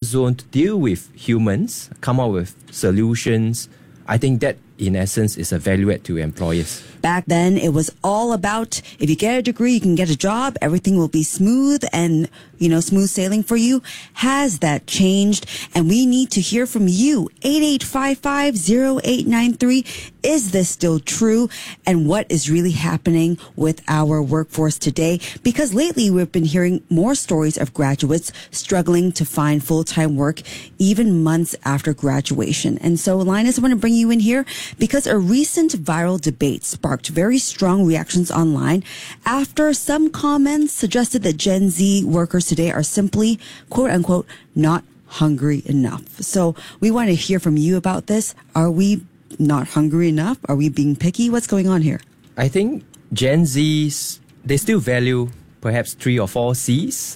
zone to deal with humans, come up with solutions. I think that, in essence, is a value add to employers. Back then, it was all about if you get a degree, you can get a job, everything will be smooth and, smooth sailing for you. Has that changed? And we need to hear from you. 8855-0893. Is this still true? And what is really happening with our workforce today? Because lately we've been hearing more stories of graduates struggling to find full-time work even months after graduation. And so, Linus, I want to bring you in here because a recent viral debate sparked very strong reactions online after some comments suggested that Gen Z workers today are simply, quote unquote, not hungry enough. So we want to hear from you about this. Are we not hungry enough? Are we being picky? What's going on here? I think Gen Zs, they still value perhaps 3 or 4 C's,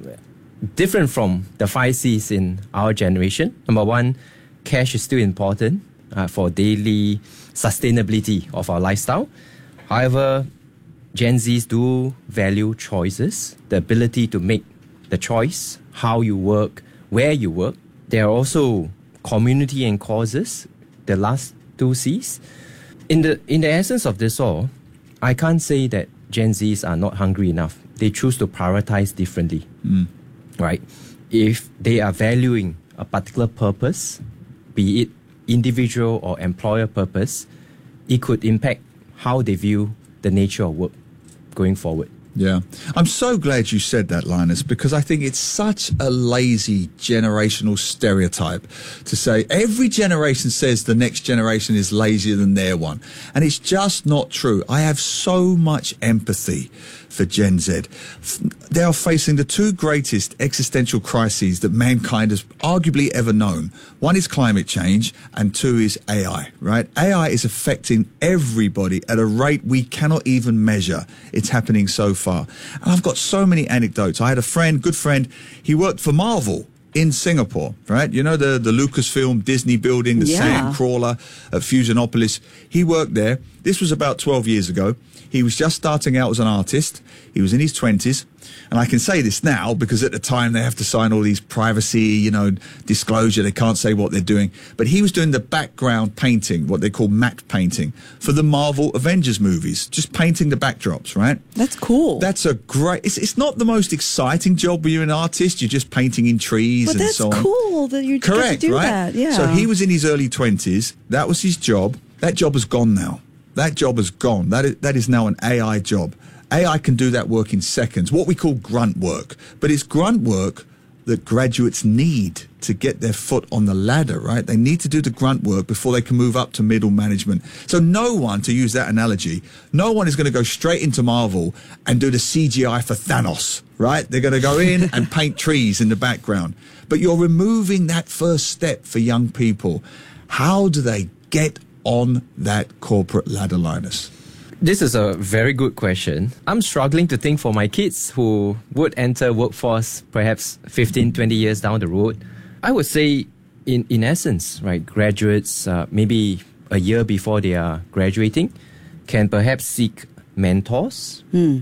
different from the 5 C's in our generation. Number one, cash is still important for daily sustainability of our lifestyle. However, Gen Zs do value choices, the ability to make the choice, how you work, where you work. There are also community and causes, the last 2 C's. In the essence of this all, I can't say that Gen Zs are not hungry enough. They choose to prioritize differently, right? If they are valuing a particular purpose, be it individual or employer purpose, it could impact how they view the nature of work going forward. Yeah. I'm so glad you said that, Linus, because I think it's such a lazy generational stereotype to say every generation says the next generation is lazier than their one. And it's just not true. I have so much empathy for Gen Z. They are facing the 2 greatest existential crises that mankind has arguably ever known. One is climate change and 2 is AI, right? AI is affecting everybody at a rate we cannot even measure. It's happening so far. And I've got so many anecdotes. I had a friend, good friend, he worked for Marvel in Singapore, right? You know, the Lucasfilm Disney building, the sand crawler at Fusionopolis. He worked there. This was about 12 years ago. He was just starting out as an artist. He was in his 20s. And I can say this now because at the time they have to sign all these privacy, disclosure. They can't say what they're doing. But he was doing the background painting, what they call matte painting, for the Marvel Avengers movies. Just painting the backdrops, right? That's cool. That's a great... It's not the most exciting job when you're an artist. You're just painting in trees and so on. But that's cool that you get to do that. Yeah. So he was in his early 20s. That was his job. That job has gone now. That job has gone. That is now an AI job. AI can do that work in seconds, what we call grunt work. But it's grunt work that graduates need to get their foot on the ladder, right? They need to do the grunt work before they can move up to middle management. So no one, to use that analogy, no one is going to go straight into Marvel and do the CGI for Thanos, right? They're going to go in and paint trees in the background. But you're removing that first step for young people. How do they get on that corporate ladder, Linus? This is a very good question. I'm struggling to think for my kids who would enter workforce perhaps 15, 20 years down the road. I would say, in essence, right, graduates, maybe a year before they are graduating, can perhaps seek mentors,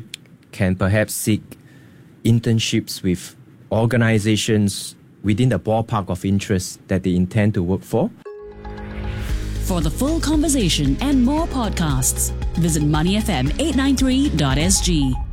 can perhaps seek internships with organizations within the ballpark of interest that they intend to work for. For the full conversation and more podcasts, visit moneyfm893.sg.